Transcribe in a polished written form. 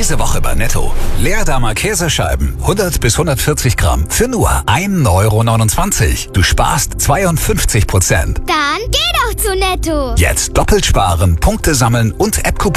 Diese Woche bei Netto. Leerdammer Käsescheiben, 100 bis 140 Gramm, für nur 1,29 €. Du sparst 52%. Dann geh doch zu Netto. Jetzt doppelt sparen, Punkte sammeln und App-Coupon